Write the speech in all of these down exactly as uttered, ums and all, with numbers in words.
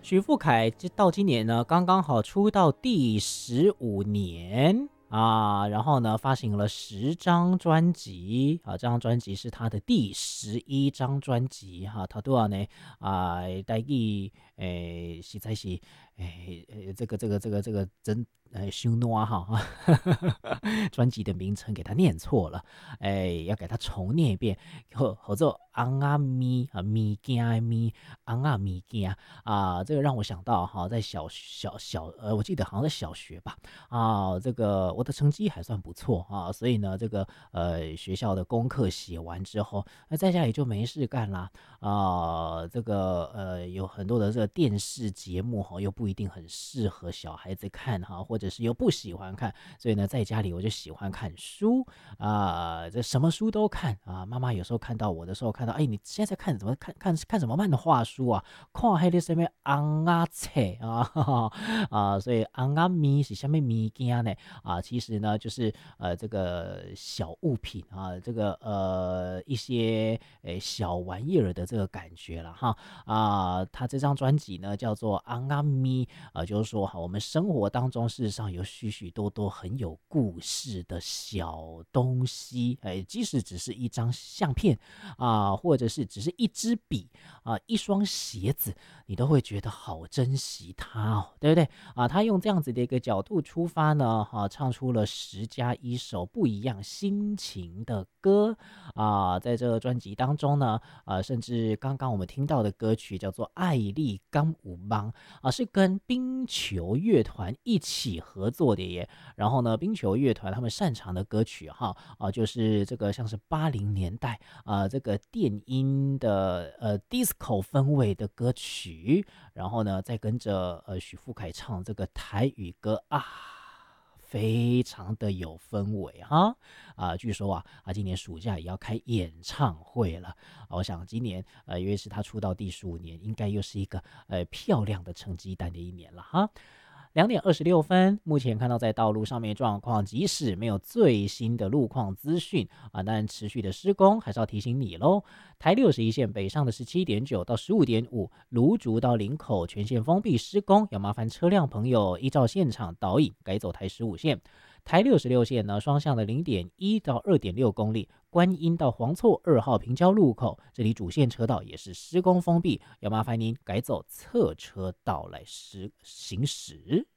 许富凯到今年呢，刚刚好出道第十五年啊，然后呢，发行了十张专辑啊，这张专辑是他的第十一张专辑哈。他多少呢？啊，大意诶，实在是诶诶，这个这个这个这个真诶凶诺哈，专辑的名称给他念错了，哎，要给他重念一遍，合合作昂啊咪啊咪件咪昂啊咪件啊，这个让我想到哈，在小小小呃，我记得好像在小学吧啊，这个我的成绩还算不错啊，所以呢，这个呃学校的功课写完之后，那在家里就没事干啦啊，这个呃有很多的这个电视节目哈，又不一定很适合小孩子看哈，或者是又不喜欢看，所以呢，在家里我就喜欢看书啊，这什么书都看啊。妈妈有时候看到我的时候，看到哎，你现在在看怎么看看看什么漫画书啊？看迄个什么昂啊册啊啊，所以昂啊咪是下面咪件呢啊，其实呢就是呃这个小物品啊，这个呃一些诶小玩意儿的这个感觉了哈啊。他这张专辑呢叫做昂啊咪啊，就是说哈，我们生活当中事实上有许许多多很有故事的小东西，哎，即使只是一张相片啊，或者是只是一支笔啊，一双鞋子，你都会觉得好珍惜它哦，对不对啊？他用这样子的一个角度出发呢，哈、啊，唱出了十加一首不一样心情的歌啊，在这个专辑当中呢，啊，甚至刚刚我们听到的歌曲叫做《爱丽刚舞邦》啊，是跟冰球乐团一起合作的耶。然后呢，冰球乐团他们擅长的歌曲哈啊，就是这个像是八零年代啊这个电音的呃 disco 氛围的歌曲，然后呢再跟着呃许富凯唱这个台语歌啊。非常的有氛围哈啊！据说啊啊，今年暑假也要开演唱会了。啊、我想今年呃，因为是他出道第十五年，应该又是一个呃漂亮的成绩单的一年了哈。两点二十六分，目前看到在道路上面状况，即使没有最新的路况资讯啊，但持续的施工还是要提醒你喽。台六十一线北上的十七点九到十五点五，芦竹到林口全线封闭施工，要麻烦车辆朋友依照现场导引改走台十五线。台六十六线呢，双向的零点一到二点六公里，观音到黄厝二号平交路口，这里主线车道也是施工封闭，要麻烦您改走侧车道来施行驶。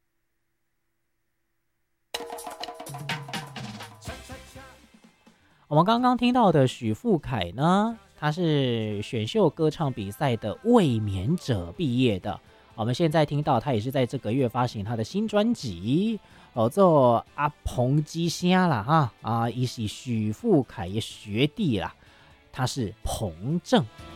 我们刚刚听到的许富凯呢，他是选秀歌唱比赛的卫冕者毕业的。我们现在听到他也是在这个月发行他的新专辑，哦，做阿彭基虾啦哈啊，也是许富凯的学弟啦，他是彭正。